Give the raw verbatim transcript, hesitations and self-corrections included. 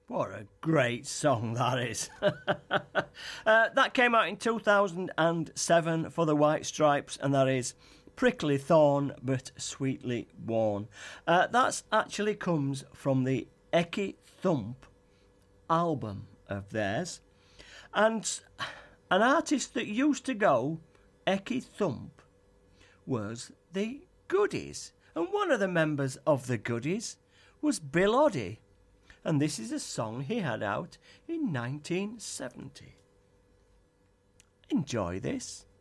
What a great song that is. uh, that came out in two thousand seven for the White Stripes, and that is Prickly Thorn But Sweetly Worn. Uh, that actually comes from the Ecky Thump album of theirs. And an artist that used to go Ecky Thump was the Goodies. And one of the members of the Goodies was Bill Oddie. And this is a song he had out in nineteen seventy. Enjoy this.